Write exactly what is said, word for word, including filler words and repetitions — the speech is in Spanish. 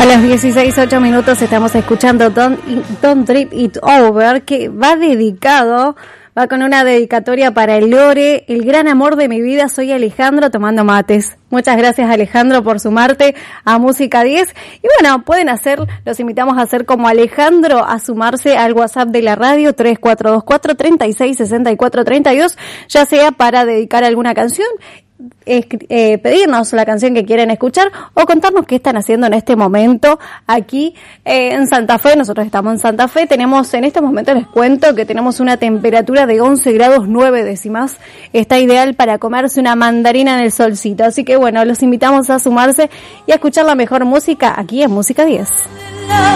las dieciséis ocho minutos estamos escuchando Don't, Don't Trip It Over, que va dedicado, va con una dedicatoria para el Lore, el gran amor de mi vida. Soy Alejandro tomando mates. Muchas gracias, Alejandro, por sumarte a Música diez. Y bueno, pueden hacer, los invitamos a hacer como Alejandro, a sumarse al WhatsApp de la radio tres cuatro dos cuatro, tres seis, seis cuatro tres dos, ya sea para dedicar alguna canción, Eh, pedirnos la canción que quieren escuchar o contarnos qué están haciendo en este momento aquí eh, en Santa Fe. Nosotros estamos en Santa Fe, tenemos en este momento, les cuento que tenemos una temperatura de once grados nueve décimas, está ideal para comerse una mandarina en el solcito, así que bueno, los invitamos a sumarse y a escuchar la mejor música aquí en Música diez.